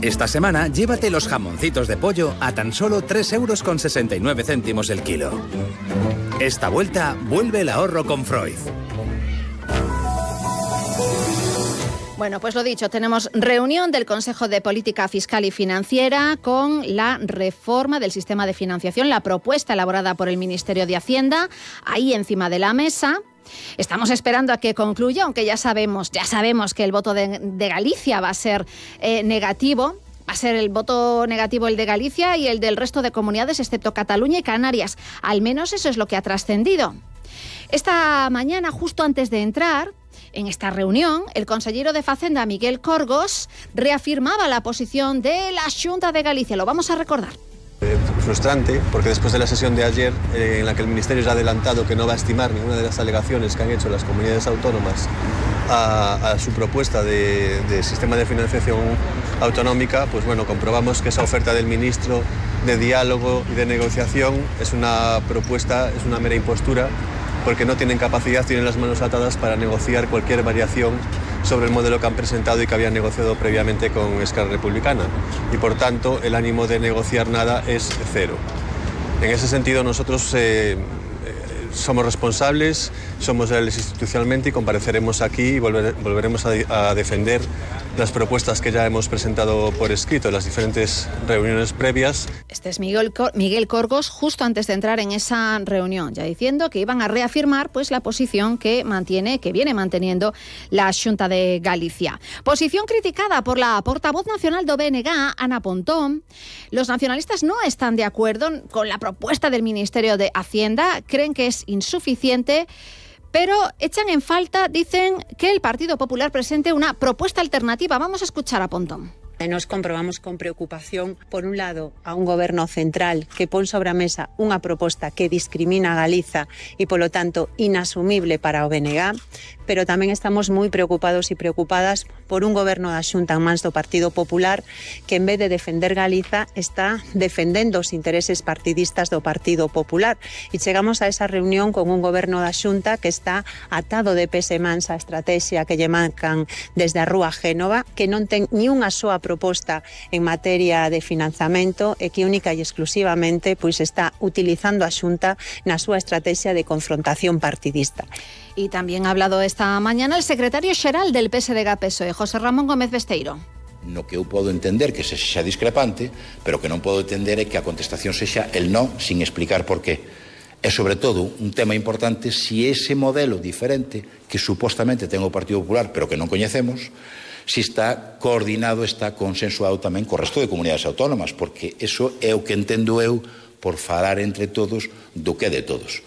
Esta semana, llévate los jamoncitos de pollo a tan solo 3,69 euros el kilo. Esta vuelta, vuelve el ahorro con Freud. Bueno, pues lo dicho, tenemos reunión del Consejo de Política Fiscal y Financiera con la reforma del sistema de financiación, la propuesta elaborada por el Ministerio de Hacienda, ahí encima de la mesa. Estamos esperando a que concluya, aunque ya sabemos que el voto de Galicia va a ser negativo. Va a ser el voto negativo el de Galicia y el del resto de comunidades, excepto Cataluña y Canarias. Al menos eso es lo que ha trascendido. Esta mañana, justo antes de entrar en esta reunión, el consellero de Facenda, Miguel Corgos, reafirmaba la posición de la Xunta de Galicia. Lo vamos a recordar. Frustrante, porque después de la sesión de ayer, en la que el Ministerio ya ha adelantado que no va a estimar ninguna de las alegaciones que han hecho las comunidades autónomas a su propuesta de sistema de financiación autonómica, pues bueno, comprobamos que esa oferta del ministro de diálogo y de negociación es una propuesta, es una mera impostura, porque no tienen capacidad, tienen las manos atadas para negociar cualquier variación sobre el modelo que han presentado y que habían negociado previamente con Esquerra Republicana. Y por tanto, el ánimo de negociar nada es cero. En ese sentido, nosotros somos responsables, somos leales institucionalmente y compareceremos aquí y volveremos a defender las propuestas que ya hemos presentado por escrito en las diferentes reuniones previas. Este es Miguel Corgos, justo antes de entrar en esa reunión, ya diciendo que iban a reafirmar pues la posición que viene manteniendo la Xunta de Galicia. Posición criticada por la portavoz nacional do BNG, Ana Pontón. Los nacionalistas no están de acuerdo con la propuesta del Ministerio de Hacienda, creen que es insuficiente, pero echan en falta, dicen, que el Partido Popular presente una propuesta alternativa. Vamos a escuchar a Pontón. Nos comprobamos con preocupación, por un lado, a un goberno central que pon sobre a mesa unha proposta que discrimina a Galiza e, polo tanto, inasumible para o BNG, pero tamén estamos moi preocupados e preocupadas por un goberno da Xunta en mans do Partido Popular que, en vez de defender Galiza, está defendendo os intereses partidistas do Partido Popular. E chegamos a esa reunión con un goberno da Xunta que está atado de pés e mans a estrategia que lle marcan desde a Rúa Génova, que non ten ni unha soa proposta en materia de financiamento e que única e exclusivamente pois está utilizando a Xunta na súa estrategia de confrontación partidista. Y también ha hablado esta mañana el secretario xeral del PSDG-PSOE, José Ramón Gómez Besteiro. No que eu podo entender que se xa discrepante, pero que non podo entender é que a contestación sexa el no sin explicar por qué. É, sobre todo, un tema importante si ese modelo diferente que supostamente ten o Partido Popular, pero que non coñecemos, si está coordinado, está consensuado tamén co resto de comunidades autónomas, porque eso é o que entendo eu por falar entre todos do que é de todos.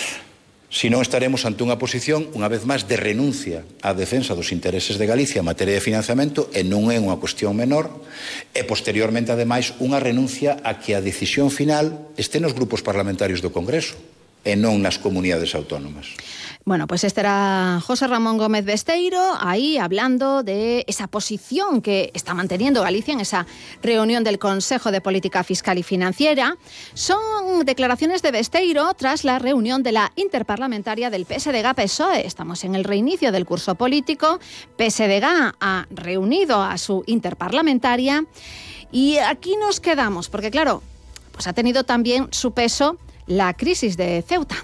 Si non, estaremos ante unha posición, unha vez máis, de renuncia á defensa dos intereses de Galicia en materia de financiamento, e non é unha cuestión menor, e posteriormente, ademais, unha renuncia a que a decisión final este nos grupos parlamentarios do Congreso e non nas comunidades autónomas. Bueno, pues este era José Ramón Gómez Besteiro, ahí hablando de esa posición que está manteniendo Galicia en esa reunión del Consejo de Política Fiscal y Financiera. Son declaraciones de Besteiro tras la reunión de la interparlamentaria del PSDG-PSOE. Estamos en el reinicio del curso político. PSDG ha reunido a su interparlamentaria y aquí nos quedamos, porque claro, pues ha tenido también su peso la crisis de Ceuta.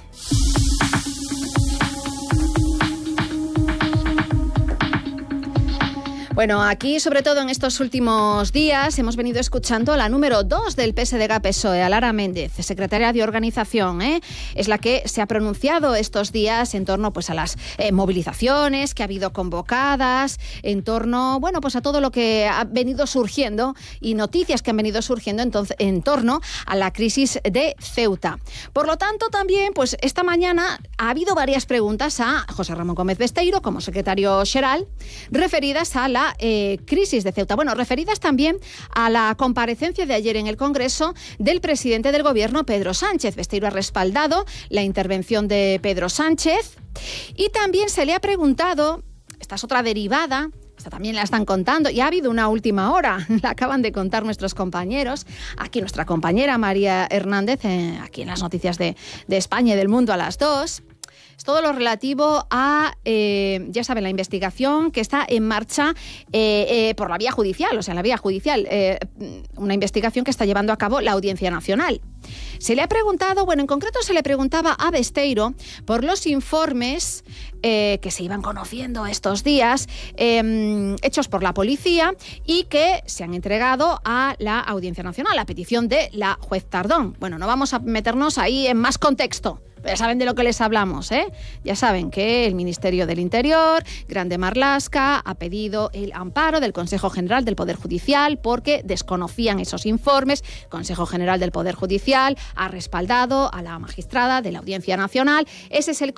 Bueno, aquí, sobre todo en estos últimos días, hemos venido escuchando a la número 2 del PSDG-PSOE, a Lara Méndez, secretaria de organización. Es la que se ha pronunciado estos días en torno pues, a las movilizaciones que ha habido convocadas, en torno pues, a todo lo que ha venido surgiendo y noticias que han venido surgiendo en torno a la crisis de Ceuta. Por lo tanto, también, pues esta mañana ha habido varias preguntas a José Ramón Gómez Besteiro, como secretario xeral, referidas a la crisis de Ceuta. Bueno, referidas también a la comparecencia de ayer en el Congreso del presidente del Gobierno, Pedro Sánchez. Besteiro ha respaldado la intervención de Pedro Sánchez y también se le ha preguntado, esta es otra derivada, esta también la están contando, y ha habido una última hora, la acaban de contar nuestros compañeros, aquí nuestra compañera María Hernández, aquí en las noticias de España y del mundo a las 2, Es todo lo relativo a, ya saben, la investigación que está en marcha por la vía judicial, o sea, la vía judicial, una investigación que está llevando a cabo la Audiencia Nacional. Se le ha preguntado, bueno, en concreto se le preguntaba a Besteiro por los informes que se iban conociendo estos días, hechos por la policía y que se han entregado a la Audiencia Nacional a petición de la juez Tardón. Bueno, no vamos a meternos ahí en más contexto. Ya saben de lo que les hablamos, ¿eh? Ya saben que el Ministerio del Interior, Grande Marlaska, ha pedido el amparo del Consejo General del Poder Judicial porque desconocían esos informes. El Consejo General del Poder Judicial ha respaldado a la magistrada de la Audiencia Nacional. Ese es el